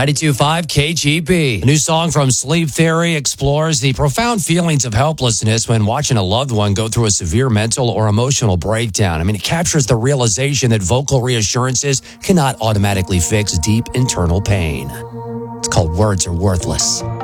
92.5 KGB. A new song from Sleep Theory explores the profound feelings of helplessness when watching a loved one go through a severe mental or emotional breakdown. I mean, it captures the realization that vocal reassurances cannot automatically fix deep internal pain. It's called Words Are Worthless.